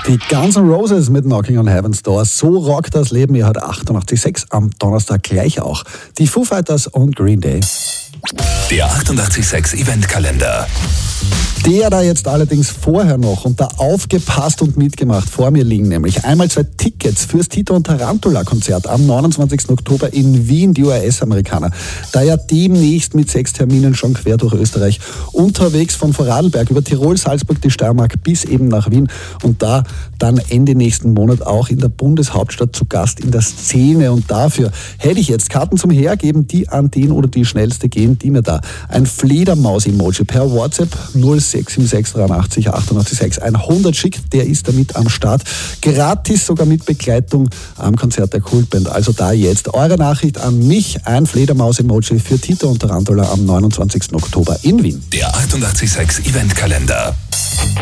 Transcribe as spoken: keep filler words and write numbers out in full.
Die Guns N' Roses mit Knocking on Heaven's Door. So rockt das Leben. Ihr hört achtundachtzig Komma sechs am Donnerstag gleich auch. Die Foo Fighters und Green Day. Der achtundachtzig Komma sechs Eventkalender. Der da jetzt allerdings vorher noch und da aufgepasst und mitgemacht vor mir liegen, nämlich einmal zwei Tickets fürs Tito und Tarantula Konzert am neunundzwanzigsten Oktober in Wien, die U S-Amerikaner. Da ja demnächst mit sechs Terminen schon quer durch Österreich unterwegs von Vorarlberg über Tirol, Salzburg, die Steiermark bis eben nach Wien und da dann Ende nächsten Monat auch in der Bundeshauptstadt zu Gast in der Szene. Und dafür hätte ich jetzt Karten zum Hergeben, die an den oder die Schnellste gehen, die mir da ein Fledermaus-Emoji per WhatsApp null sechs sieben sechs dreiundachtzig achtundachtzig sechs hundert schickt, der ist damit am Start. Gratis, sogar mit Begleitung am Konzert der Kultband. Also da jetzt eure Nachricht an mich, ein Fledermaus-Emoji für Tito und Tarantula am neunundzwanzigsten Oktober in Wien. Der achtundachtzig Komma sechs Eventkalender.